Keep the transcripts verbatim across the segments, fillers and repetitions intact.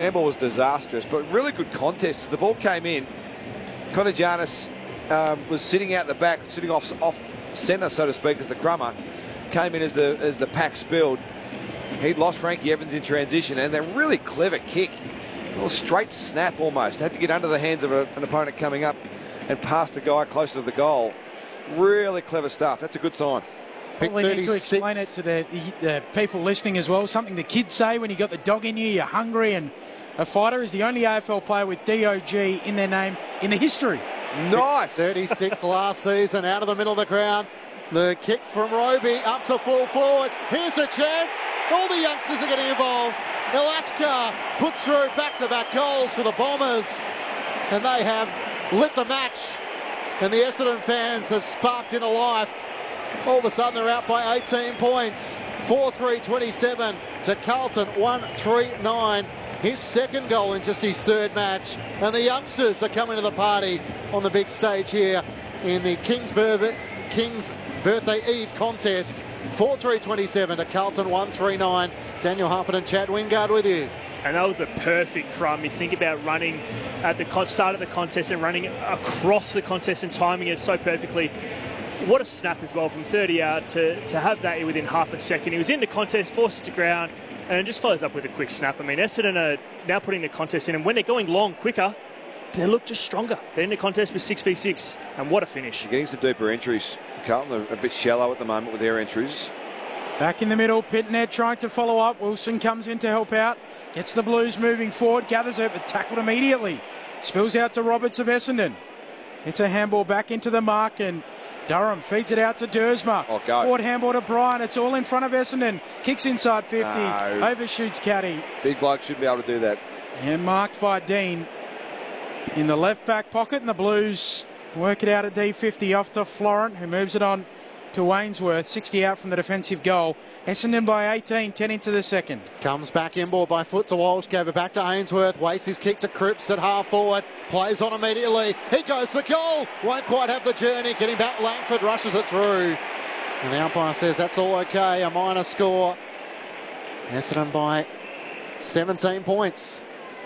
handball was disastrous, but really good contest. As the ball came in, Connor Jarvis um, was sitting out the back, sitting off off centre, so to speak, as the crummer. Came in as the as the pack spilled. He'd lost Frankie Evans in transition, and a really clever kick. A little straight snap almost. Had to get under the hands of a, an opponent coming up and pass the guy closer to the goal. Really clever stuff. That's a good sign. Probably need to explain it to the, the, the people listening as well. Something the kids say when you got the dog in you, you're hungry, and a fighter is the only A F L player with D O G in their name in the history. Nice. thirty-six last season, out of the middle of the ground. The kick from Roby up to full forward. Here's a chance. All the youngsters are getting involved. Elachka puts through back-to-back goals for the Bombers, and they have lit the match. And the Essendon fans have sparked into life. All of a sudden, they're out by eighteen points. four three twenty-seven to Carlton, one three nine. His second goal in just his third match. And the youngsters are coming to the party on the big stage here in the King's, Bur- King's Birthday Eve contest. four three twenty-seven to Carlton, one three nine. Daniel Hufford and Chad Wingard with you. And that was a perfect crumb. You think about running at the con- start of the contest and running across the contest and timing it so perfectly. What a snap as well from thirty out to, to have that within half a second. He was in the contest, forced it to ground, and just follows up with a quick snap. I mean, Essendon are now putting the contest in, and when they're going long quicker, they look just stronger. They're in the contest with six v six, and what a finish. You're getting some deeper entries. Carlton are a bit shallow at the moment with their entries. Back in the middle, Pitnet trying to follow up. Wilson comes in to help out. Gets the Blues moving forward, gathers it, but tackled immediately. Spills out to Roberts of Essendon. It's a handball back into the mark, and Durham feeds it out to Dersma. Oh, go. Forward handball to Bryan. It's all in front of Essendon. Kicks inside fifty. No. Overshoots Caddy. Big bloke should be able to do that. And marked by Dean in the left back pocket, and the Blues work it out at D fifty off to Florent, who moves it on to Wainsworth. sixty out from the defensive goal. Essendon by eighteen, ten into the second. Comes back in ball by foot to Walsh, gave it back to Ainsworth, wastes his kick to Cripps at half forward, plays on immediately, he goes for goal, won't quite have the journey, getting back Langford, rushes it through. And the umpire says that's all okay, a minor score. Essendon by seventeen points.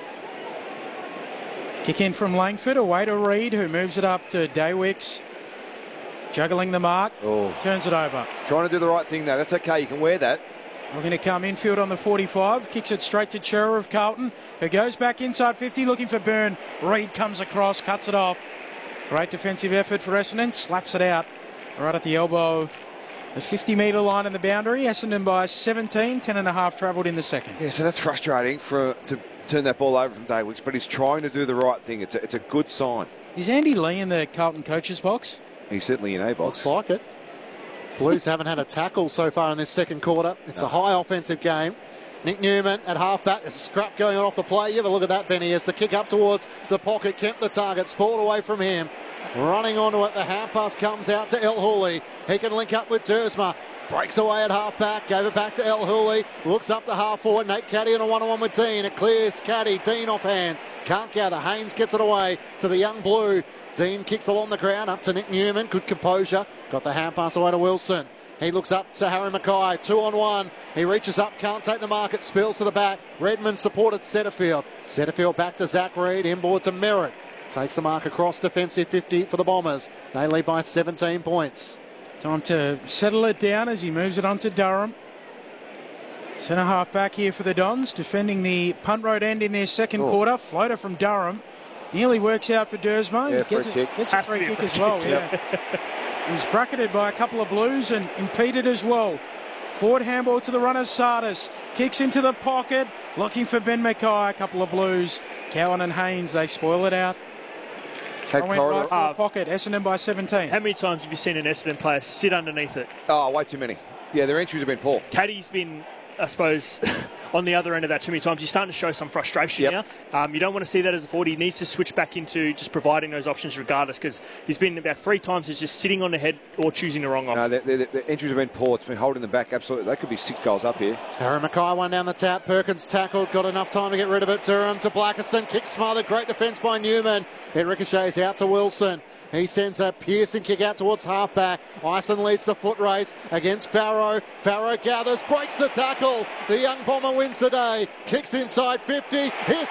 Kick in from Langford, away to Reid, who moves it up to Daywicks. Juggling the mark, Oh. turns it over. Trying to do the right thing, though. That's okay. You can wear that. Looking to come infield on the forty-five. Kicks it straight to Chera of Carlton, who goes back inside fifty, looking for Byrne. Reid comes across, cuts it off. Great defensive effort for Essendon. Slaps it out right at the elbow of the fifty metre line in the boundary. Essendon by seventeen, ten and a half travelled in the second. Yeah, so that's frustrating for to turn that ball over from Daywicks, but he's trying to do the right thing. It's a, it's a good sign. Is Andy Lee in the Carlton coaches box? He's certainly in A box. Looks like it. Blues haven't had a tackle so far in this second quarter. It's no. a high offensive game. Nick Newman at half-back. There's a scrap going on off the play. You have a look at that, Benny, as the kick up towards the pocket. Kemp the target, spoiled away from him. Running onto it, the half pass comes out to El Hooley. He can link up with Dersma. Breaks away at half-back, gave it back to El Hooley. Looks up to half-forward. Nate Caddy on a one-on-one with Dean. It clears Caddy. Dean off hands. Can't gather. Haynes gets it away to the young Blue. Dean kicks along the ground up to Nick Newman. Good composure. Got the hand pass away to Wilson. He looks up to Harry Mackay. Two on one. He reaches up. Can't take the mark. It spills to the back. Redmond supported Setterfield. Setterfield back to Zach Reid. Inboard to Merritt. Takes the mark across defensive fifty for the Bombers. They lead by seventeen points. Time to settle it down as he moves it on to Durham. Centre half back here for the Dons. Defending the punt road end in their second oh. quarter. Floater from Durham. Nearly works out for Dersma. Yeah, gets, free a, gets a free kick as well. Yeah. He was bracketed by a couple of Blues and impeded as well. Forward handball to the runner, Sardis. Kicks into the pocket. Looking for Ben Mackay. A couple of Blues. Cowan and Haynes, they spoil it out. Cape went right for uh, pocket. Essendon by seventeen. How many times have you seen an Essendon player sit underneath it? Oh, way too many. Yeah, their entries have been poor. Caddy's been, I suppose, on the other end of that too many times. He's starting to show some frustration yep. now. Um, you don't want to see that as a forward. He needs to switch back into just providing those options regardless, because he's been about three times he's just sitting on the head or choosing the wrong option. No, their, their, their entries have been poor. It's been holding them back. Absolutely. They could be six goals up here. Harry Mackay one down the tap. Perkins tackled. Got enough time to get rid of it. Durham to Blackiston. Kick smothered. Great defence by Newman. It ricochets out to Wilson. He sends a piercing kick out towards halfback. Ison leads the foot race against Farrow. Farrow gathers, breaks the tackle. The young Bomber wins the day. Kicks inside fifty. Here's